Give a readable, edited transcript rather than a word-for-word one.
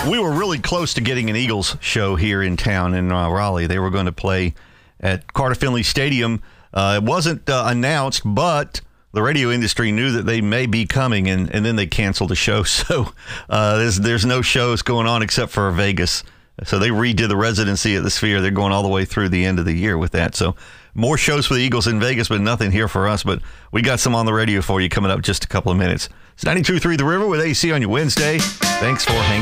We were really close to getting an Eagles show here in town in Raleigh. They were going to play at Carter Finley Stadium. It wasn't announced, but the radio industry knew that they may be coming, and then they canceled the show. So there's no shows going on except for Vegas. So they redid the residency at the Sphere. They're going all the way through the end of the year with that. So more shows for the Eagles in Vegas, but nothing here for us. But we got some on the radio for you coming up just a couple of minutes. It's 92.3 The River with AC on your Wednesday. Thanks for hanging